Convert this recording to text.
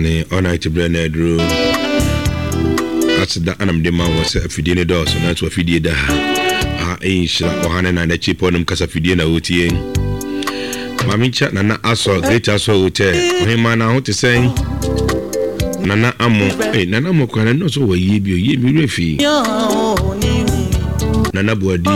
Sani ona itibre na edru asida anam de ma wose afidie ne do so na to afidie da ha shira ohane na na chipo num kasa afidie na wotie mamincha nana aso great aso hotel ohima na ho te sen nana amo nana mo kwana no so wa yie bi o yie mi refi nana boadi